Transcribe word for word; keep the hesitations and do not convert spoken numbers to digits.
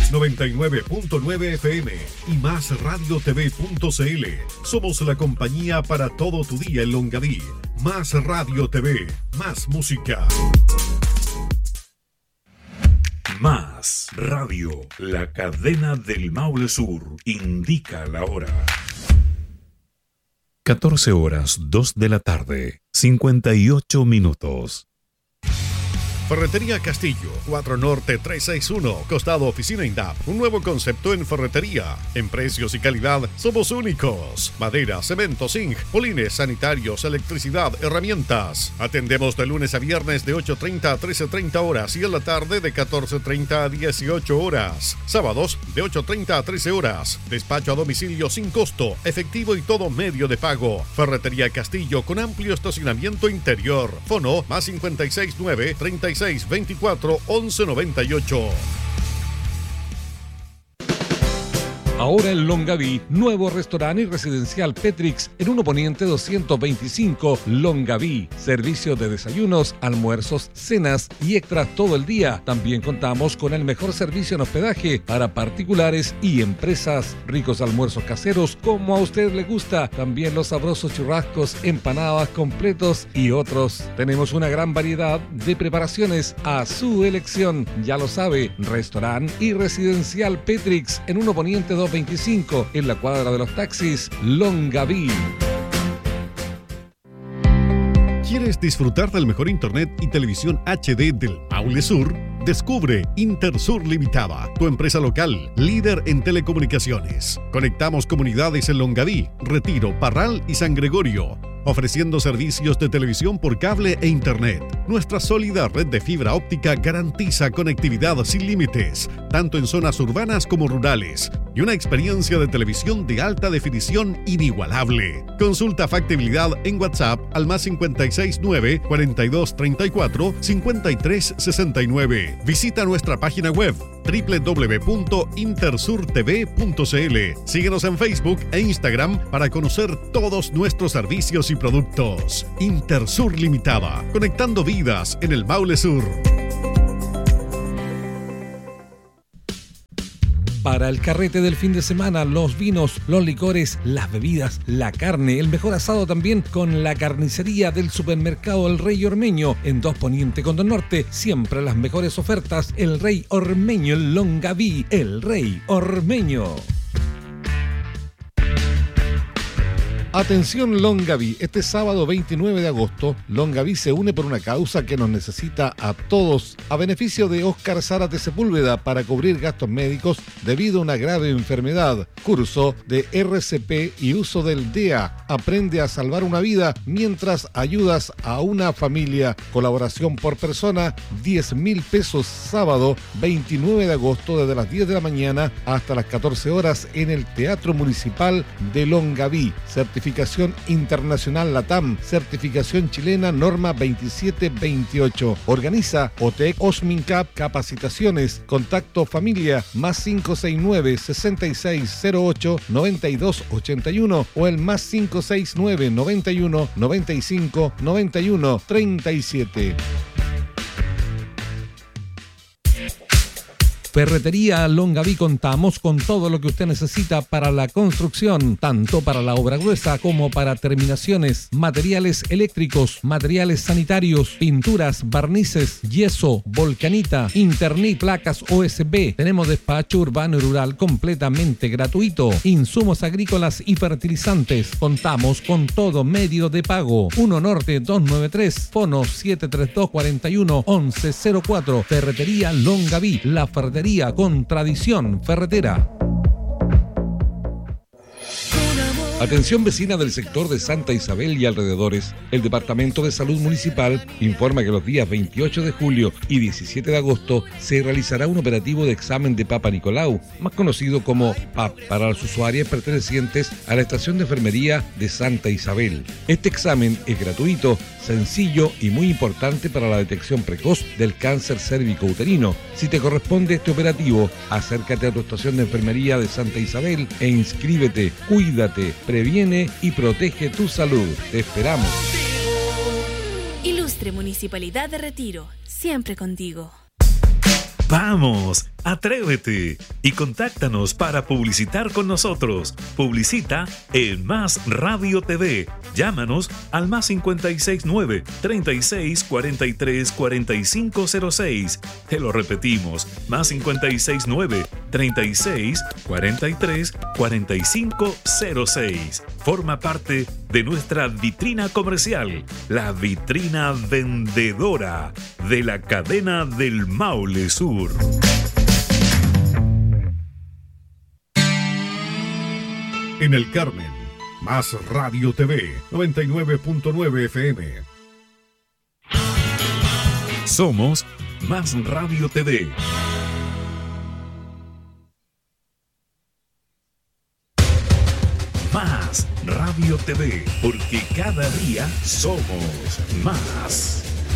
noventa y nueve punto nueve F M y más radio t v punto c l. Somos la compañía para todo tu día en Longaví. Más Radio T V, más música. Más Radio, la cadena del Maule Sur, indica la hora. catorce horas dos de la tarde, cincuenta y ocho minutos. Ferretería Castillo, cuatro Norte trescientos sesenta y uno, costado Oficina INDAP. Un nuevo concepto en ferretería. En precios y calidad somos únicos. Madera, cemento, zinc, polines, sanitarios, electricidad, herramientas. Atendemos de lunes a viernes de ocho treinta a trece treinta horas y en la tarde de catorce treinta a dieciocho horas. Sábados de ocho treinta a trece horas. Despacho a domicilio sin costo, efectivo y todo medio de pago. Ferretería Castillo con amplio estacionamiento interior. Fono más cincuenta y seis nueve, treinta y seis veinticuatro, once noventa y ocho. Ahora en Longaví, nuevo restaurante y residencial Petrix en uno Poniente doscientos veinticinco, Longaví. Servicio de desayunos, almuerzos, cenas y extras todo el día. También contamos con el mejor servicio en hospedaje para particulares y empresas. Ricos almuerzos caseros como a usted le gusta. También los sabrosos churrascos, empanadas completos y otros. Tenemos una gran variedad de preparaciones a su elección. Ya lo sabe, restaurante y residencial Petrix en uno Poniente doscientos veinticinco, en la cuadra de los taxis, Longaví. ¿Quieres disfrutar del mejor internet y televisión H D del Maule Sur? Descubre Intersur Limitada, tu empresa local, líder en telecomunicaciones. Conectamos comunidades en Longaví, Retiro, Parral y San Gregorio, ofreciendo servicios de televisión por cable e internet. Nuestra sólida red de fibra óptica garantiza conectividad sin límites, tanto en zonas urbanas como rurales, y una experiencia de televisión de alta definición inigualable. Consulta factibilidad en WhatsApp al más cincuenta y seis nueve, cuarenta y dos treinta y cuatro, cincuenta y tres sesenta y nueve. Visita nuestra página web doble u doble u doble u punto intersur t v punto c l. Síguenos en Facebook e Instagram para conocer todos nuestros servicios y productos. Intersur Limitada, conectando vidas en el Maule Sur. Para el carrete del fin de semana, los vinos, los licores, las bebidas, la carne, el mejor asado también con la carnicería del supermercado El Rey Ormeño en dos Poniente con dos Norte. Siempre las mejores ofertas. El Rey Ormeño en Longaví. El Rey Ormeño. Atención Longaví, este sábado veintinueve de agosto, Longaví se une por una causa que nos necesita a todos, a beneficio de Óscar Zárate Sepúlveda para cubrir gastos médicos debido a una grave enfermedad. Curso de R C P y uso del D E A. Aprende a salvar una vida mientras ayudas a una familia. Colaboración por persona, diez mil pesos sábado veintinueve de agosto desde las diez de la mañana hasta las catorce horas en el Teatro Municipal de Longaví. Certificación internacional LATAM, certificación chilena norma veintisiete veintiocho. Organiza OTEC Osmincap Capacitaciones. Contacto familia más cinco seis nueve, sesenta y seis cero ocho, noventa y dos ochenta y uno o el más cinco seis nueve, noventa y uno, noventa y cinco, noventa y uno, treinta y siete. Ferretería Longaví, contamos con todo lo que usted necesita para la construcción, tanto para la obra gruesa como para terminaciones, materiales eléctricos, materiales sanitarios, pinturas, barnices, yeso, volcanita, internet, placas U S B. Tenemos despacho urbano y rural completamente gratuito, insumos agrícolas y fertilizantes. Contamos con todo medio de pago. uno Norte doscientos noventa y tres, fono siete tres dos, cuarenta y uno, once cero cuatro. Ferretería Longaví, la ferretería con tradición ferretera. Atención vecina del sector de Santa Isabel y alrededores, el Departamento de Salud Municipal informa que los días veintiocho de julio y diecisiete de agosto se realizará un operativo de examen de Papa Nicolau, más conocido como P A P, para las usuarias pertenecientes a la estación de enfermería de Santa Isabel. Este examen es gratuito, sencillo y muy importante para la detección precoz del cáncer cérvico-uterino. Si te corresponde este operativo, acércate a tu estación de enfermería de Santa Isabel e inscríbete. Cuídate, previene y protege tu salud. Te esperamos. Ilustre Municipalidad de Retiro, siempre contigo. ¡Vamos! Atrévete y contáctanos para publicitar con nosotros. Publicita en Más Radio T V. Llámanos al más cincuenta y seis nueve, treinta y seis, cuarenta y tres, cuarenta y cinco cero seis. Te lo repetimos, más cincuenta y seis nueve, treinta y seis, cuarenta y tres, cuarenta y cinco cero seis. Forma parte de nuestra vitrina comercial, la vitrina vendedora de la cadena del Maule Sur. En el Carmen, Más Radio T V, noventa y nueve punto nueve F M. Somos Más Radio T V. Más Radio T V, porque cada día somos más.